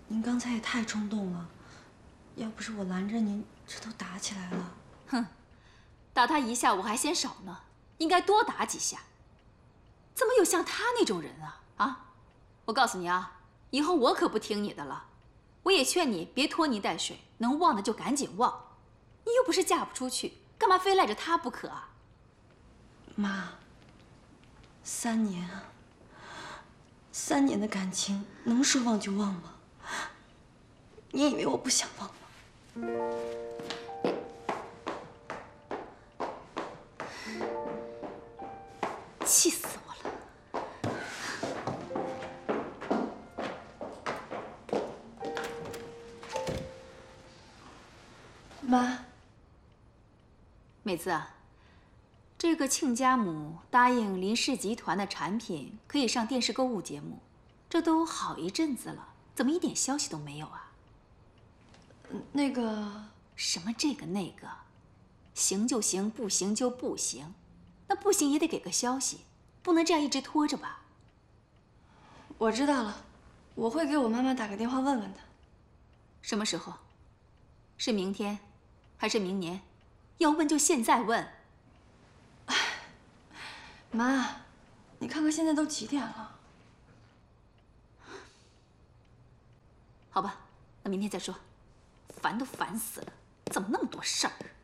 您刚才也太冲动了，要不是我拦着您，这都打起来了。 哼，打他一下我还嫌少呢，应该多打几下。怎么有像他那种人啊？啊！我告诉你啊，以后我可不听你的了。我也劝你别拖泥带水，能忘的就赶紧忘。你又不是嫁不出去，干嘛非赖着他不可啊？ 妈，3年啊，3年的感情能说忘就忘吗？你以为我不想忘吗？ 气死我了！ 妈， 美子啊，这个亲家母答应林氏集团的产品可以上电视购物节目，这都好一阵子了，怎么一点消息都没有啊？ 那个什么这个那个，行就行，不行就不行。那不行也得给个消息，不能这样一直拖着吧？ 我知道了，我会给我妈妈打个电话问问她。 什么时候？是明天，还是明年？要问就现在问。 妈，你看看现在都几点了？ 好吧，那明天再说。烦都烦死了，怎么那么多事儿？